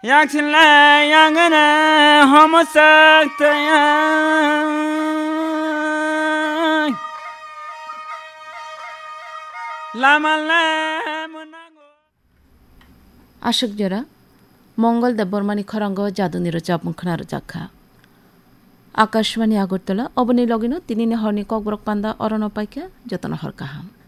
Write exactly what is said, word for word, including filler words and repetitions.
yaksinla yangana homosaktaya লামালা মনাগো Ashok জোড়া মঙ্গল দেববর্মানি খরাঙ্গ জাদুনির চাপমুখনার জাখা আকাশবাণী আগরতলা অবনী লগিনো তিনি হরনি ককবরক পান্দা অরণ পাইকা যতন হর কাহাম